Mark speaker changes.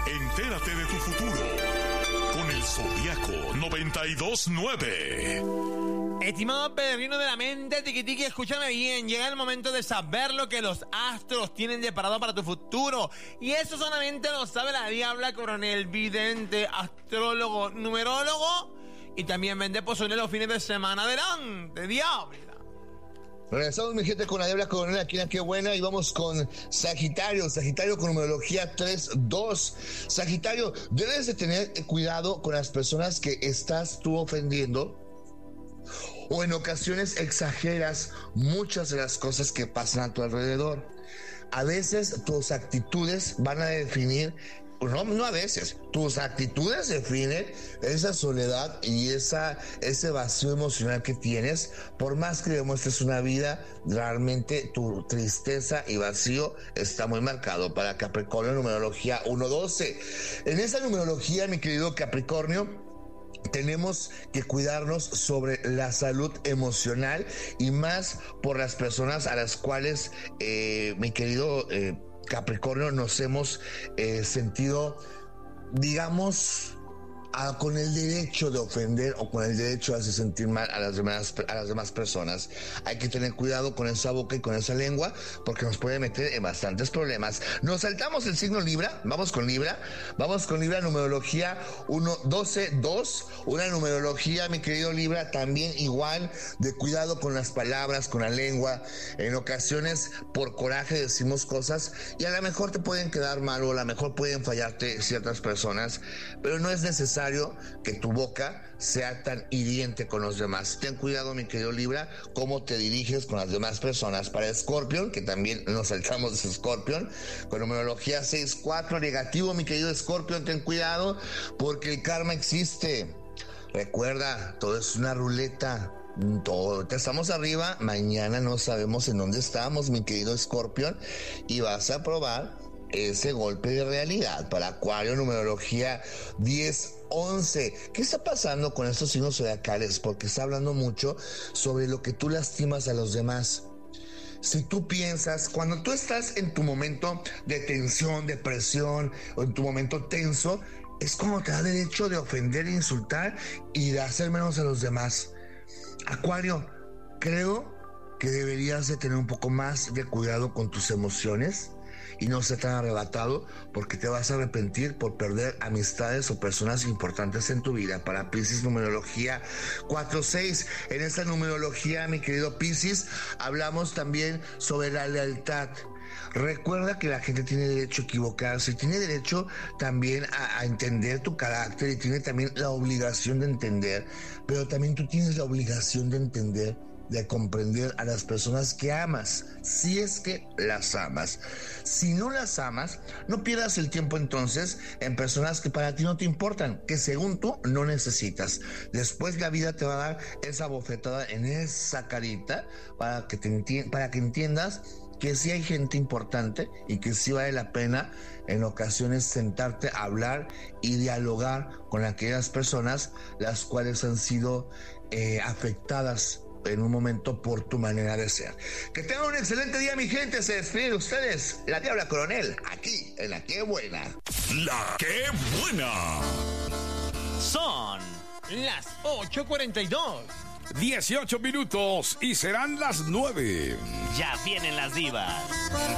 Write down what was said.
Speaker 1: Entérate de tu futuro con el Zodiaco 92.9.
Speaker 2: Estimado peregrino de la mente, tiquitiqui, escúchame bien. Llega el momento de saber lo que los astros tienen deparado para tu futuro. Y eso solamente lo sabe la diabla coronel, vidente, astrólogo, numerólogo. Y también vende pozole los fines de semana. Adelante, diabla.
Speaker 3: Regresamos, mi gente, con la diabla coronel aquí en Qué Buena, y vamos con Sagitario con numerología 3-2. Sagitario, debes de tener cuidado con las personas que estás tú ofendiendo, o en ocasiones exageras muchas de las cosas que pasan a tu alrededor. A veces tus actitudes van a definir, no a veces, tus actitudes definen esa soledad y ese vacío emocional que tienes. Por más que demuestres una vida, realmente tu tristeza y vacío está muy marcado. Para Capricornio, numerología 1-12. En esa numerología, mi querido Capricornio, tenemos que cuidarnos sobre la salud emocional, y más por las personas a las cuales, mi querido Capricornio, nos hemos sentido, digamos, con el derecho de ofender o con el derecho de hacer sentir mal a las demás personas. Hay que tener cuidado con esa boca y con esa lengua, porque nos puede meter en bastantes problemas. Nos saltamos el signo Libra, vamos con Libra, numerología 1-12-2, una numerología, mi querido Libra, también igual de cuidado con las palabras, con la lengua. En ocasiones por coraje decimos cosas y a lo mejor te pueden quedar mal, o a lo mejor pueden fallarte ciertas personas, pero no es necesario que tu boca sea tan hiriente con los demás. Ten cuidado, mi querido Libra, cómo te diriges con las demás personas. Para Escorpión, que también nos saltamos de Escorpión, con numerología 6-4, negativo, mi querido Escorpión, ten cuidado, porque el karma existe. Recuerda, todo es una ruleta. Todo, estamos arriba, mañana no sabemos en dónde estamos, mi querido Escorpión, y vas a probar ese golpe de realidad. Para Acuario, numerología 10-11. ¿Qué está pasando con estos signos zodiacales? Porque está hablando mucho sobre lo que tú lastimas a los demás. Si tú piensas, cuando tú estás en tu momento de tensión, de presión, o en tu momento tenso, es como te da derecho de ofender, insultar y de hacer menos a los demás. Acuario, creo que deberías de tener un poco más de cuidado con tus emociones y no ser tan arrebatado, porque te vas a arrepentir por perder amistades o personas importantes en tu vida. Para Piscis, numerología 4-6. En esta numerología, mi querido Piscis, hablamos también sobre la lealtad. Recuerda que la gente tiene derecho a equivocarse, tiene derecho también a entender tu carácter, y tiene también la obligación de entender, pero también tú tienes la obligación de entender, de comprender a las personas que amas, si es que las amas. Si no las amas, no pierdas el tiempo entonces en personas que para ti no te importan, que según tú no necesitas. Después la vida te va a dar esa bofetada en esa carita para que entiendas que sí hay gente importante y que sí vale la pena en ocasiones sentarte a hablar y dialogar con aquellas personas las cuales han sido afectadas en un momento por tu manera de ser. Que tengan un excelente día, mi gente. Se despide de ustedes la diabla coronel, aquí en La Qué Buena.
Speaker 1: La Qué Buena.
Speaker 2: Son las 8:42.
Speaker 4: 18 minutos y serán las 9.
Speaker 5: Ya vienen las divas.